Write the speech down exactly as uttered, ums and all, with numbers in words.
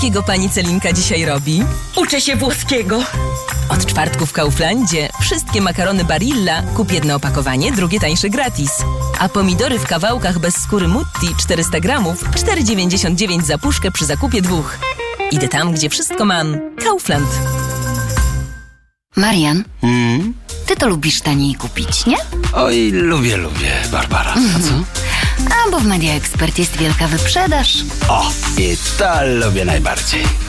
włoskiego pani Celinka dzisiaj robi? Uczę się włoskiego. Od czwartku w Kauflandzie wszystkie makarony Barilla kup jedno opakowanie, drugie tańsze gratis. A pomidory w kawałkach bez skóry Mutti czterysta gramów, cztery dziewięćdziesiąt dziewięć za puszkę przy zakupie dwóch. Idę tam, gdzie wszystko mam. Kaufland. Marian, Mm? ty to lubisz taniej kupić, nie? Oj, lubię, lubię, Barbara. A co? A bo w Media Expert jest wielka wyprzedaż. O, i to lubię najbardziej.